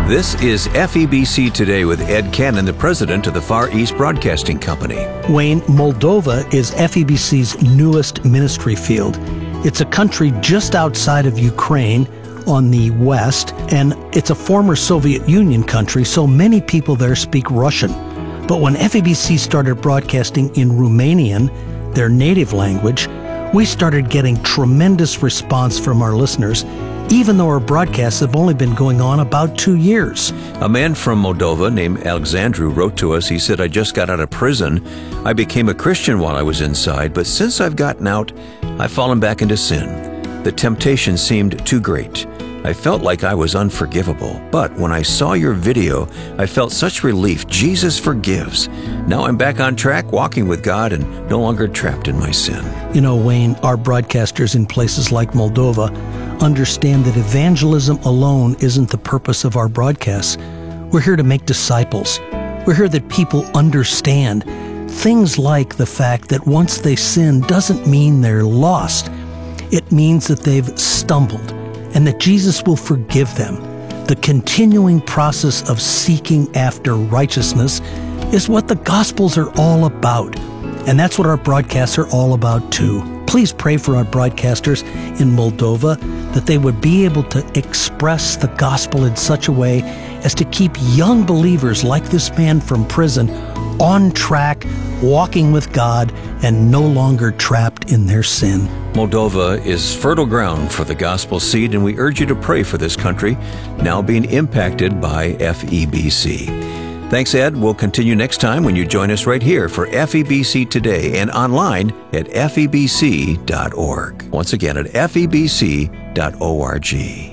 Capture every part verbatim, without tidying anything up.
This is F E B C Today with Ed Cannon, the president of the Far East Broadcasting Company. Wayne, Moldova is F E B C's newest ministry field. It's a country just outside of Ukraine on the west, and it's a former Soviet Union country, so many people there speak Russian. But when F E B C started broadcasting in Romanian, their native language, we started getting tremendous response from our listeners, even though our broadcasts have only been going on about two years. A man from Moldova named Alexandru wrote to us. He said, I just got out of prison. I became a Christian while I was inside, but since I've gotten out, I've fallen back into sin. The temptation seemed too great. I felt like I was unforgivable, but when I saw your video, I felt such relief. Jesus forgives. Now I'm back on track, walking with God and no longer trapped in my sin. You know, Wayne, our broadcasters in places like Moldova understand that evangelism alone isn't the purpose of our broadcasts. We're here to make disciples. We're here that people understand things like the fact that once they sin doesn't mean they're lost. It means that they've stumbled, and that Jesus will forgive them. The continuing process of seeking after righteousness is what the Gospels are all about. And that's what our broadcasts are all about too. Please pray for our broadcasters in Moldova that they would be able to express the gospel in such a way as to keep young believers like this man from prison on track, walking with God, and no longer trapped in their sin. Moldova is fertile ground for the gospel seed, and we urge you to pray for this country now being impacted by F E B C. Thanks, Ed. We'll continue next time when you join us right here for F E B C Today and online at F E B C dot org. Once again at F E B C dot org.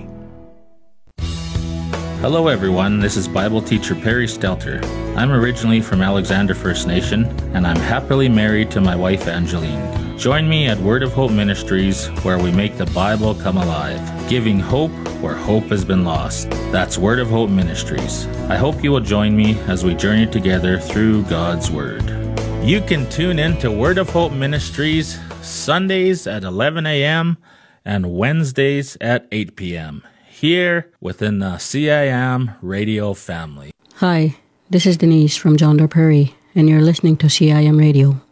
Hello everyone, this is Bible teacher Perry Stelter. I'm originally from Alexander First Nation, and I'm happily married to my wife Angeline. Join me at Word of Hope Ministries, where we make the Bible come alive, giving hope where hope has been lost. That's Word of Hope Ministries. I hope you will join me as we journey together through God's Word. You can tune in to Word of Hope Ministries Sundays at eleven a.m. and Wednesdays at eight p.m. here within the C I M radio family. Hi, this is Denise from John Doe Prairie, and you're listening to C I M Radio.